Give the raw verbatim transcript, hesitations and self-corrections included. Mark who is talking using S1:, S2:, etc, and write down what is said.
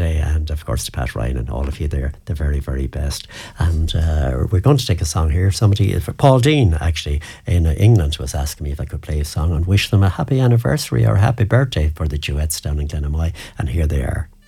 S1: today, and of course to Pat Ryan and all of you there, the very, very best. And uh, we're going to take a song here. Somebody, Paul Dean actually in England, was asking me if I could play a song and wish them a happy anniversary or a happy birthday for the duets down in Glenamoy, and here they are.